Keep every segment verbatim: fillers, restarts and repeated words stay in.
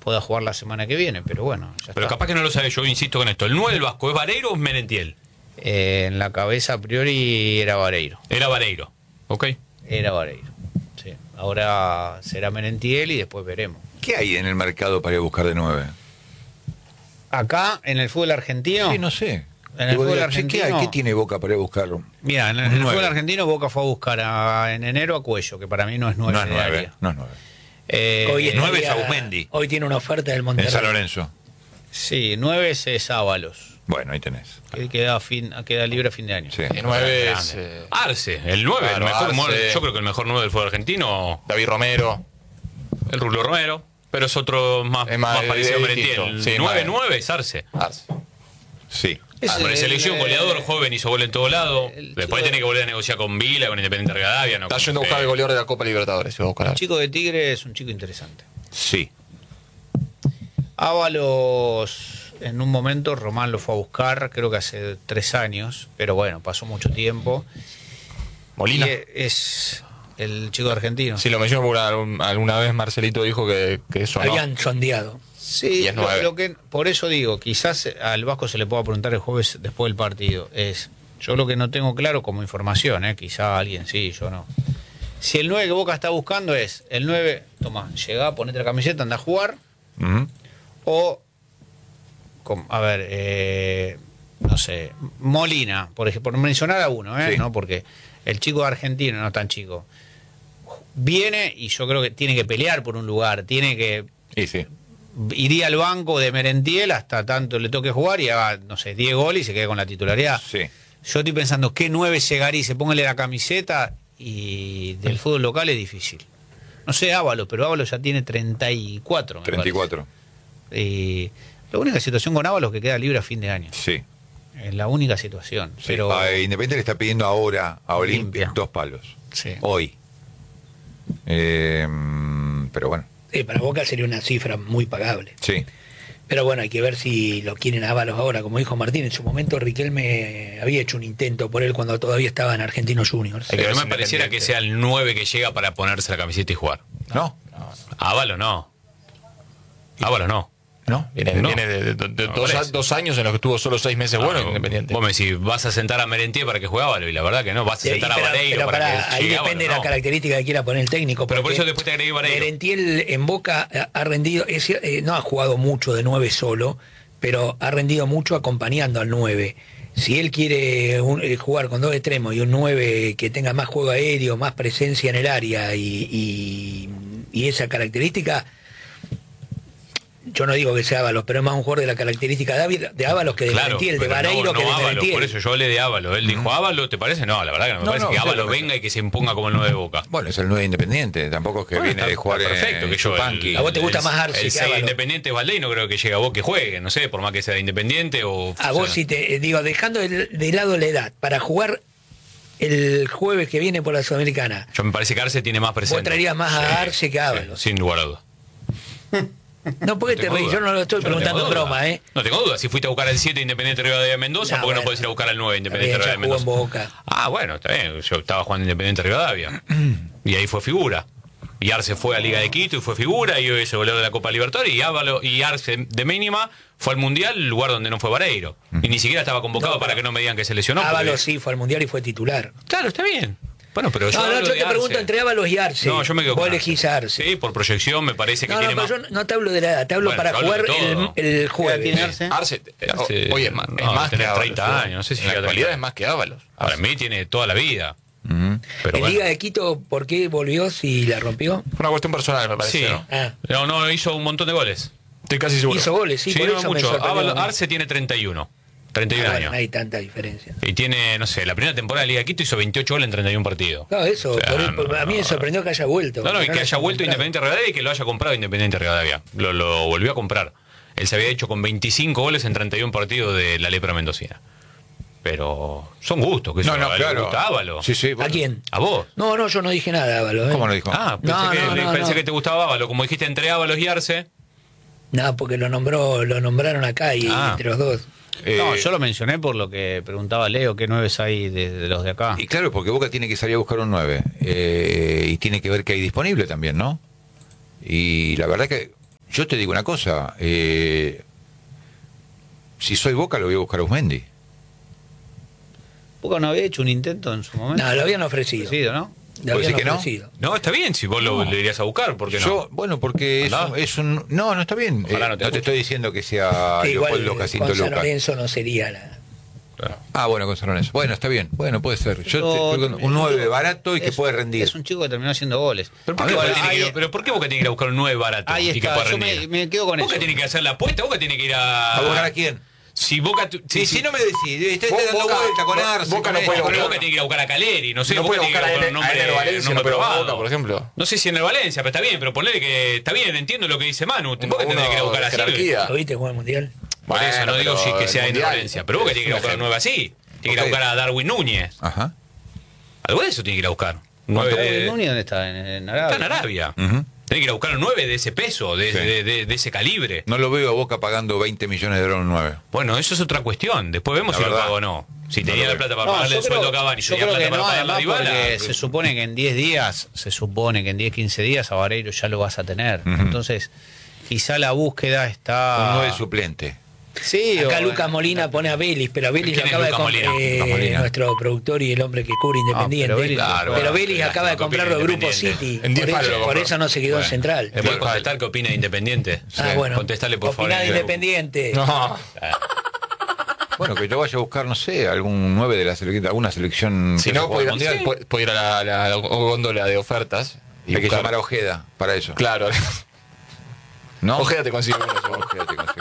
pueda jugar la semana que viene, pero bueno. Ya pero está. capaz que no lo sabe, yo insisto con esto. ¿El nueve del Vasco es Vareiro o es Merentiel? Eh, en la cabeza a priori era Vareiro. Era Vareiro, ok. Era Vareiro, sí. Ahora será Merentiel y después veremos. ¿Qué hay en el mercado para ir a buscar de nueve? Acá, en el fútbol argentino... Sí, no sé. En el Digo, fútbol ¿qué- argentino... ¿qué, hay? ¿Qué tiene Boca para ir a buscarlo? Mira, en el, en el fútbol argentino Boca fue a buscar a, en enero a Cuello, que para mí no es nueve. No es nueve, no es nueve. Eh, Hoy, nueve estaría- es Auzmendi. Hoy tiene una oferta del En Monterrey. San Lorenzo. Sí, nueve es Ábalos, Bueno, ahí tenés. que queda, a fin, queda libre a fin de año. Sí. El nueve es eh, Arce, el nueve, Claro, el mejor, Arce. nueve- yo creo que el mejor nueve del fútbol argentino, David Romero. el Rulo Romero, pero es otro más, Es más- más parecido a es Merentiel. distinto. El Sí, nueve más- nueve es Arce. Arce. Sí. Es Ah, pero el- selección, goleador, joven, hizo gol en todo lado. el Después chico- tiene que volver a negociar con Vila, con Independiente Rivadavia. No, Está con yendo a buscar Fe. el goleador de la Copa Libertadores. Se va a buscar. El chico de Tigre es un chico interesante. Sí. Ábalos, en un momento Román lo fue a buscar, creo que hace tres años, pero bueno, pasó mucho tiempo. Molina. Y es el chico argentino. Sí, lo mencionó porque alguna, alguna vez Marcelito dijo que, que eso no. Habían sondeado. Sí, Y es lo, nueve. lo que, por eso digo, quizás al Vasco se le pueda preguntar el jueves después del partido. Es, yo lo que no tengo claro como información, ¿eh? Quizá alguien sí, yo no. Si el nueve que Boca está buscando es el nueve, toma, llegá, ponete la camiseta, anda a jugar, Ujú. o, com- a ver, eh, no sé, Molina, por ejemplo, por mencionar a uno, ¿eh? Sí. ¿No? Porque el chico argentino, no tan chico, viene y yo creo que tiene que pelear por un lugar, tiene que... Y sí. Iría al banco de Merentiel hasta tanto le toque jugar y haga, no sé, diez goles y se quede con la titularidad. Sí. Yo estoy pensando, ¿qué nueve llegaría y se póngale la camiseta? Y del fútbol local es difícil. No sé, Ábalos, pero Ábalos ya tiene treinta y cuatro. me treinta y cuatro. parece. Y la única situación con Ábalos es que queda libre a fin de año. Sí. Es la única situación. Sí. Pero A Independiente le está pidiendo ahora a Olimpia Olimpia. dos palos. Sí. Hoy. Eh, pero bueno, Sí, para Boca sería una cifra muy pagable. sí. Pero bueno, hay que ver si lo quieren a Ábalos ahora. Como dijo Martín, en su momento Riquelme había hecho un intento por él cuando todavía estaba en Argentinos Juniors. Hay que Pero ver no si me pareciera que Independiente- sea el nueve que llega para ponerse la camiseta y jugar. ¿No? Ávalo no. Ávalo no. ¿No? Viene, No. viene de, de- de- de No, dos, parece. dos años en los que estuvo solo seis meses bueno Ah, en Independiente. Vos me decís, vas a sentar a Merentiel para que juegue Ávalo, y la verdad que no, vas a Sí, sentar a pero- Vareiro pero para, pará, que ahí llegue depende Ávalo, de la no. característica que quiera poner el técnico. Pero por porque eso después te agregué Vareiro. Merentiel en Boca ha- ha rendido, es cier- eh, no ha jugado mucho de nueve solo, pero ha rendido mucho acompañando al nueve. Si él quiere un- eh, jugar con dos extremos y un nueve que tenga más juego aéreo, más presencia en el área y, y- y esa característica, yo no digo que sea Ábalos, pero es más un jugador de la característica de Ávi- de Ábalos que de Claro, Merentiel, de pero Vareiro no, que no de Ávalo, Merentiel. por eso yo hablé de Ávalo. Él dijo, ¿Ávalo te parece? No, la verdad que no me No, parece no, que Ávalo exactamente. venga y que se imponga como el nueve de Boca. Bueno, es el nueve Independiente. Tampoco es que Bueno, viene está- de jugar está perfecto, en que yo, Chupanqui. el- ¿A vos te gusta el- más Arce El que seis Ávalo? Independiente Valdés no creo que llegue a vos que juegue, no sé, por más que sea de Independiente o... A o vos sea, si te eh, digo, dejando de, de lado la edad, para jugar el jueves que viene por la Sudamericana, Yo me parece que Arce tiene más presencia. vos traerías más a Arce que a Ábalos. Sin lugar a duda. No, porque te tengo reís, duda. yo no lo estoy Yo no preguntando en tengo duda. broma, ¿eh? No tengo duda. Si fuiste a buscar al siete Independiente Rivadavia de Mendoza, No, ¿por qué no bueno. podés ir a buscar al nueve Independiente Está bien, Rivadavia de ya jugó en Mendoza? Boca. Ah, bueno, está bien. Yo estaba jugando Independiente Rivadavia. Y ahí fue figura. Y Arce fue a Liga de Quito y fue figura, y hoy es el goleador de la Copa Libertadores, y Ávalo y Arce de mínima fue al Mundial, lugar donde no fue Vareiro. Y ni siquiera estaba convocado No, para pero- que no me digan que se lesionó. porque- Ábalos sí fue al Mundial y fue titular. Claro, está bien. Bueno, pero yo No, no, hablo yo de te pregunto Arce. entre Ábalos y Arce. No, yo me quedo Vos con elegís a Arce. Sí, por proyección me parece que No, no, tiene pero más... yo no te hablo de la edad, te hablo Bueno, para yo hablo jugar de el, todo. el jueves. ¿Tiene Arce? Arce, eh, Arce, hoy es más, es no, más que tiene Ábalos. treinta ¿eh? años, no sé si En la llega a actualidad treinta. es más que Ábalos. Para mí tiene toda la vida. Ujú. Pero en bueno. Liga de Quito, ¿por qué volvió si la rompió? Fue una cuestión personal, me parece. Sí. ¿no? Ah. No, no, hizo un montón de goles. Estoy casi seguro. Hizo goles, sí, Sí, por no eso me mucho. sorprendió. Ávalo- Arce tiene treinta y uno. treinta y uno Ah, bueno, años. no hay tanta diferencia. Y tiene, no sé, la primera temporada de Liga de Quito hizo veintiocho goles en treinta y uno partidos. Claro, eso, O sea, por- por- a mí me no. sorprendió que haya vuelto. No, no, y Porque que lo haya vuelto comprado. Independiente Rivadavia y que lo haya comprado Independiente Rivadavia. Lo, lo volvió a comprar. Él se había hecho con veinticinco goles en treinta y uno partidos de la lepra mendocina. Pero son gustos, que No, eso, no, a él le claro. gusta Ávalo. Sí, sí. ¿A bueno. quién? ¿A vos? No, no, yo no dije nada, Ábalos. ¿eh? ¿Cómo lo dijo? Ah, pensé, No, que, no, no, pensé no. que te gustaba Ávalo. Como dijiste entre Ábalos y Arce. No, porque lo nombró, lo nombraron acá y Ah. entre los dos. Eh, No, yo lo mencioné por lo que preguntaba Leo, ¿qué nueves hay de, de los de acá? Y claro, porque Boca tiene que salir a buscar un nueve. eh, y tiene que ver qué hay disponible también, ¿no? Y la verdad que yo te digo una cosa. Eh, si soy Boca, lo voy a buscar a Usmendi. Boca no había hecho un intento en su momento. No, lo habían ofrecido. Ofrecido, ¿no? Lo ¿Puede habían ser que no? ofrecido. No, está bien, si vos lo, le irías a buscar, ¿por qué no? Yo, bueno, porque es Andá. un, es un- No, no está bien. Ojalá Eh, no te no te guste. estoy diciendo que sea Sí, igual Leopoldo eh, Jacinto con San Luca. Lorenzo no sería la... Claro. Ah, bueno, con San Lorenzo. Bueno, está bien. Bueno, puede ser. Yo Pero- te- estoy con un nueve barato y que Es- puede rendir. Es un chico que terminó haciendo goles. ¿Pero por, qué A ver, Boca tiene que ahí- ir, pero ¿por qué Boca tiene que ir a buscar un nueve barato Ahí y que está, pueda yo me, rendir? me quedo con Boca eso. tiene que hacer la apuesta, Boca tiene que ir a... ¿A buscar a quién? Si Boca... tu- Si, si no me decís, estoy Bo- dando Boca- vuelta con Bo- Arce. Boca con no esto, puede con Pero lo Boca otro. tiene que ir a buscar a Caleri, no sé, no Boca puede tiene que ir buscar a a buscar un Ener- nombre, a Ener Valencia, nombre no puede buscar a probado. Boca, por ejemplo. No sé si en el Valencia, pero está bien, pero ponele que está bien, entiendo lo que dice Manu. Uno- Boca tendría que ir a buscar uno así. de jerarquía. ¿Lo viste jugar al Mundial? Por eso Bueno, no digo pero si que el sea en Mundial Valencia, pero Boca es tiene que ir a un buscar un nueve así. Tiene que ir a Ok. buscar a Darwin Núñez. Ajá. Algo de eso tiene que ir a buscar. Nueve Darwin de- Núñez, ¿dónde está? En, en Arabia. Está en Arabia. Ujú. Tiene que ir a buscar un nueve de ese peso, de, Sí. de- de- de ese calibre. No lo veo a Boca pagando veinte millones de euros en nueve. Bueno, eso es otra cuestión. Después vemos La si lo verdad. paga o no. Si No tenía lo la veo. plata para No, pagarle yo el sueldo creo- a Cavani, si yo tenía creo plata que para no, pagarle a además Dybala. porque se supone que en diez días, se supone que en diez, quince días a Vareiro ya lo vas a tener. Ujú. Entonces, quizá la búsqueda está... Un nueve suplente. Sí, Acá o- Lucas Molina pone a Vélez, pero a Vélez ¿Quién lo es acaba de Lucas comprar Molina? eh, Lucas Molina. nuestro productor y el hombre que cubre Independiente. pero Vélez- Claro, pero bueno, Vélez lástima, acaba de ¿qué opina comprarlo de Grupo Independiente? City. En diez Por palos eso, lo por compró. eso no se quedó en Bueno. Central. ¿Le puedes contestar qué opina de Independiente? Ah, bueno. Contestale, por favor. Opiná de Independiente. No. Bueno, que yo vaya a buscar, no sé, algún nueve de la selección, alguna selección. Si que no, se juega puede ir, al mundial. puede- puede ir a la, la- la góndola de ofertas. Y Hay que buscar- llamar a Ojeda para eso. Claro. ¿No? Ojeda te consigue uno. seguro. Ojeda te consigo.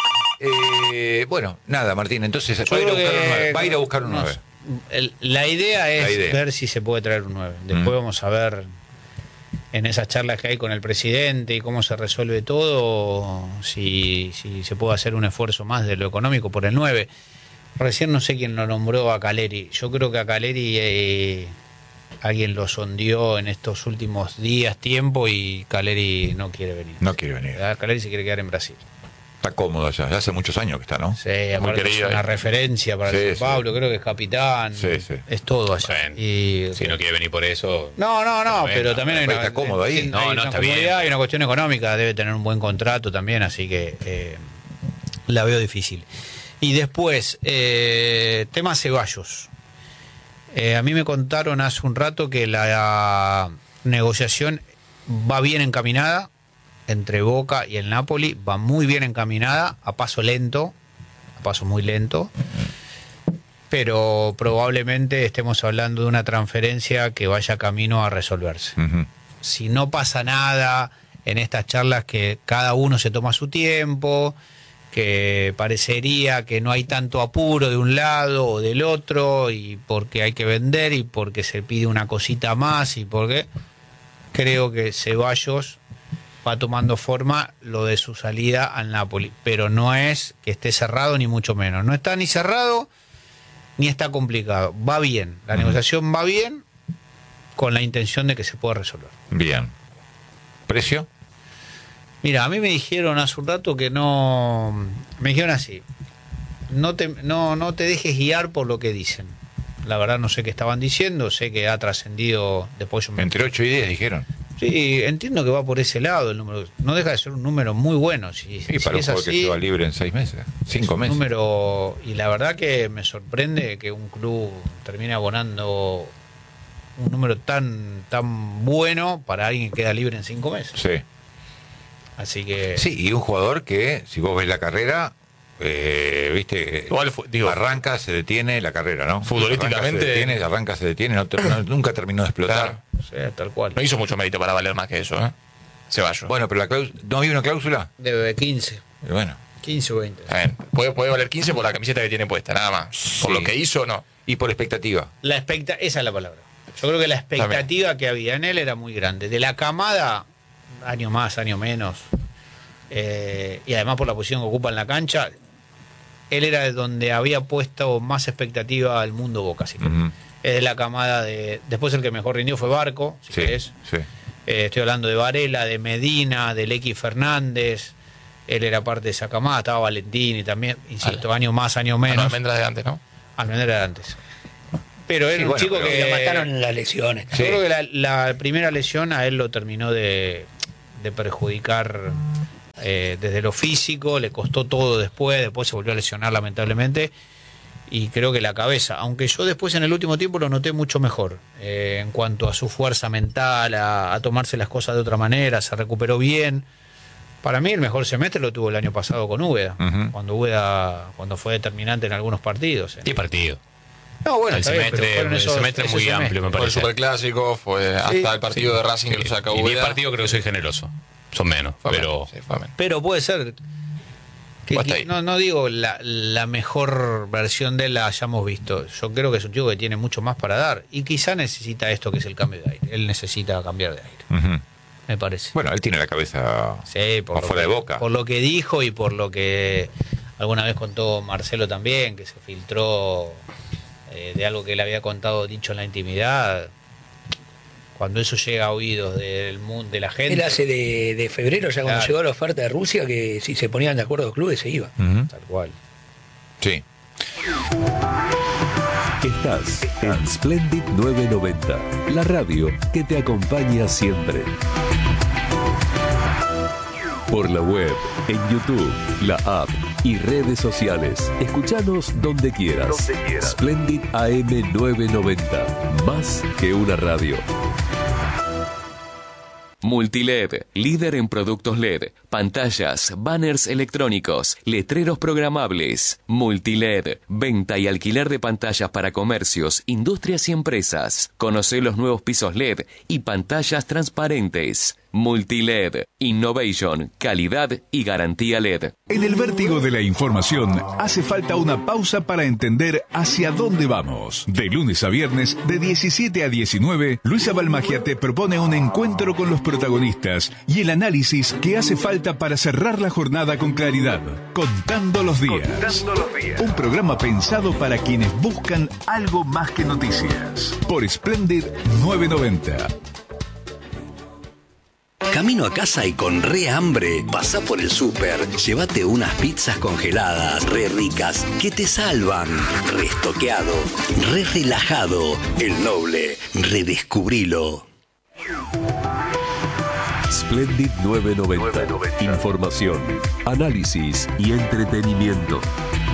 Eh, bueno, nada, Martín, entonces Yo va a ir a creo buscar un que- nueve. Va a ir a buscar un no nueve. sé. El- la idea es La idea. ver si se puede traer un nueve. Después Mm. vamos a ver en esas charlas que hay con el presidente y cómo se resuelve todo, si, si se puede hacer un esfuerzo más de lo económico por el nueve. Recién no sé quién lo nombró a Caleri. Yo creo que a Caleri eh, alguien lo sondeó en estos últimos días, tiempo, y Caleri no quiere venir. No quiere venir. Ah, Caleri se quiere quedar en Brasil. Está cómodo allá. Ya hace muchos años que está, ¿no? Sí, aparte es querido, una eh. referencia para Sí, el sí. Sao Paulo, creo que es capitán. Sí, sí. Es todo allá. Bueno, Y- Si no quiere venir por eso. No, no, no, Bueno, pero también hay una, está cómodo ahí. hay No, no, una está bien. comodidad, hay una cuestión económica, debe tener un buen contrato también, así que eh, la veo difícil. Y después, eh, tema Ceballos. Eh, a mí me contaron hace un rato que la negociación va bien encaminada entre Boca y el Napoli, va muy bien encaminada, a paso lento, a paso muy lento, pero probablemente estemos hablando de una transferencia que vaya camino a resolverse. Ujú. Si no pasa nada en estas charlas, que cada uno se toma su tiempo, que parecería que no hay tanto apuro de un lado o del otro, y porque hay que vender y porque se pide una cosita más, y porque creo que Ceballos va tomando forma lo de su salida al Napoli, pero no es que esté cerrado ni mucho menos. No está ni cerrado ni está complicado. Va bien, la negociación va bien, con la intención de que se pueda resolver. Bien. ¿Precio? Mira, a mí me dijeron hace un rato que no... Me dijeron así, no te, no, no te dejes guiar por lo que dicen. La verdad no sé qué estaban diciendo, sé que ha trascendido después yo me... Entre ocho y diez dijeron. Sí, entiendo que va por ese lado el número. No deja de ser un número muy bueno. Si, Y si para un es jugador que así, se va libre en seis meses. Cinco un meses. número, y la verdad que me sorprende que un club termine abonando un número tan tan bueno para alguien que queda libre en cinco meses. Sí. Así que Sí, y un jugador que, si vos ves la carrera, eh, viste, Igual fu- digo- arranca, se detiene la carrera, ¿no? Futbolísticamente- Arranca, se detiene, arranca, se detiene, no ter- no- nunca terminó de explotar. Claro. sí, tal cual. No hizo mucho mérito para valer más que eso, ¿eh? Ceballos. Bueno, pero la cláusula, ¿no había una cláusula? De quince, Y bueno, quince o veinte. Está bien. Puede, puede valer quince por la camiseta que tiene puesta, nada más. Por Sí. lo que hizo, no. y por expectativa. La expecta esa es la palabra. Yo creo que la expectativa que había en él era muy grande. De la camada, año más, año menos, eh, y además por la posición que ocupa en la cancha, él era de donde había puesto más expectativa al mundo Boca. Así que Ujú. es de la camada de. Después el que mejor rindió fue Barco, si Sí, querés. sí. Eh, estoy hablando de Varela, de Medina, del X Fernández. Él era parte de esa camada, estaba Valentini también, insisto, año más, año Ah, no, menos. almendras de antes, ¿no? Almendra era antes. Pero era Sí, un bueno, chico pero- que Y lo mataron en las lesiones. Yo Sí. creo que la, la primera lesión a él lo terminó de, de perjudicar eh, desde lo físico, le costó todo después, después se volvió a lesionar lamentablemente, y creo que la cabeza, aunque yo después en el último tiempo lo noté mucho mejor, eh, en cuanto a su fuerza mental, a, a tomarse las cosas de otra manera, se recuperó bien. Para mí el mejor semestre lo tuvo el año pasado con Úbeda, uh-huh. cuando Úbeda, cuando fue determinante en algunos partidos. ¿eh? ¿Qué partido? No, bueno, el semestre, bien, el esos, semestre muy semestre. amplio, me Fue el parece. superclásico, fue hasta sí, el partido sí. de Racing Sí. que lo saca Y diez Úbeda. partidos creo que soy generoso. Son menos, Fue pero... menos, sí, fue menos. Pero puede ser que, Hasta que- ahí. no, no digo la, la mejor versión de él la hayamos visto. Yo creo que es un chico que tiene mucho más para dar. Y quizá necesita esto que es el cambio de aire. Él necesita cambiar de aire, Ujú. me parece. Bueno, él tiene la cabeza Sí, por lo, afuera que, de Boca. por lo que dijo y por lo que alguna vez contó Marcelo también, que se filtró eh, de algo que él había contado, dicho en la intimidad. Cuando eso llega a oídos del mundo, de la gente. Él hace de, de febrero, ya cuando Claro. llegó la oferta de Rusia, que si se ponían de acuerdo los clubes se iba. Ujú. Tal cual. Sí. Estás en Splendid novecientos noventa, la radio que te acompaña siempre. Por la web, en YouTube, la app y redes sociales. Escuchanos donde quieras. Donde quieras. Splendid A M novecientos noventa, más que una radio. Multiled, líder en productos L E D, pantallas, banners electrónicos, letreros programables. Multiled, venta y alquiler de pantallas para comercios, industrias y empresas. Conoce los nuevos pisos L E D y pantallas transparentes. Multiled, innovation, calidad y garantía L E D. En el vértigo de la información hace falta una pausa para entender hacia dónde vamos. De lunes a viernes, de diecisiete a diecinueve, Luisa Balmagia te propone un encuentro con los protagonistas y el análisis que hace falta para cerrar la jornada con claridad. Contando los días. Contando los días. Un programa pensado para quienes buscan algo más que noticias. Por Splendid novecientos noventa. Camino a casa y con re hambre, pasá por el súper, llévate unas pizzas congeladas, re ricas, que te salvan. Restoqueado, re relajado, el Noble, redescubrilo. Splendid novecientos noventa. novecientos noventa. Información, análisis y entretenimiento.